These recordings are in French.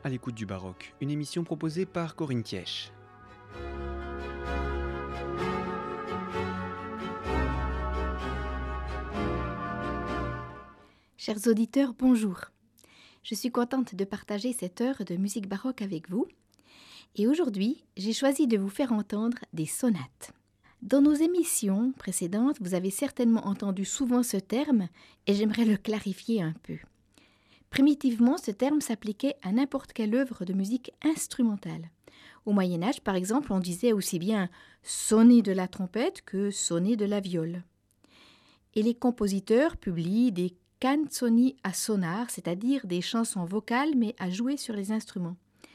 à l'écoute du baroque, une émission proposée par Corinne Thièche. Chers auditeurs, bonjour. Je suis contente de partager cette heure de musique baroque avec vous. Et aujourd'hui, j'ai choisi de vous faire entendre des sonates. Dans nos émissions précédentes, vous avez certainement entendu souvent ce terme et j'aimerais le clarifier un peu. Primitivement, ce terme s'appliquait à n'importe quelle œuvre de musique instrumentale. Au Moyen-Âge, par exemple, on disait aussi bien sonner de la trompette que sonner de la viole. Et les compositeurs publient des canzoni a sonar, c'est-à-dire des chansons vocales mais à jouer sur les instruments.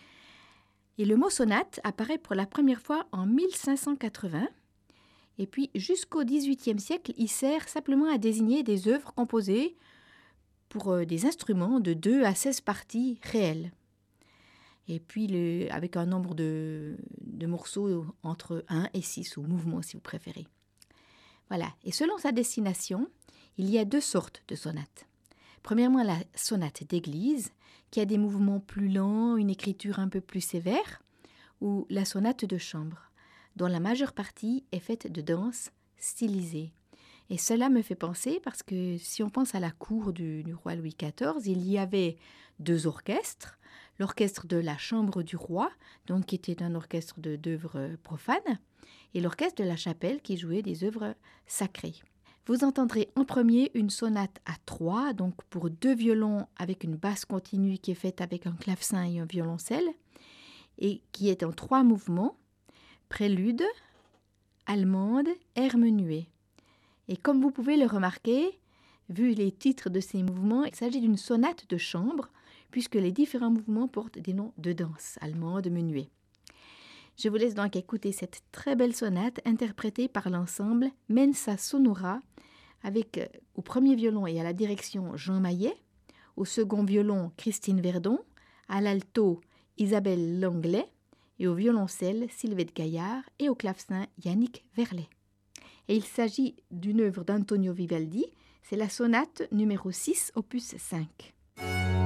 Et le mot sonate apparaît pour la première fois en 1580, et puis jusqu'au XVIIIe siècle, il sert simplement à désigner des œuvres composées pour des instruments de 2 à 16 parties réelles. Et puis avec un nombre de morceaux entre 1 et 6, ou mouvements si vous préférez. Voilà, et selon sa destination, il y a 2 sortes de sonates. Premièrement, la sonate d'église, qui a des mouvements plus lents, une écriture un peu plus sévère, ou la sonate de chambre, dont la majeure partie est faite de danses stylisées. Et cela me fait penser, parce que si on pense à la cour du roi Louis XIV, il y avait 2 orchestres, l'orchestre de la chambre du roi, donc qui était un orchestre d'œuvres profanes, et l'orchestre de la chapelle qui jouait des œuvres sacrées. Vous entendrez en premier une sonate à 3, donc pour 2 violons avec une basse continue qui est faite avec un clavecin et un violoncelle, et qui est en 3 mouvements, prélude, allemande, air menuet. Et comme vous pouvez le remarquer, vu les titres de ces mouvements, il s'agit d'une sonate de chambre, puisque les différents mouvements portent des noms de danse, allemande, menuet. Je vous laisse donc écouter cette très belle sonate interprétée par l'ensemble Mensa Sonora, avec au premier violon et à la direction Jean Maillet, au second violon Christine Verdon, à l'alto Isabelle Langlais et au violoncelle Sylvette Gaillard et au clavecin Yannick Verlet. Et il s'agit d'une œuvre d'Antonio Vivaldi, c'est la sonate numéro 6, opus 5.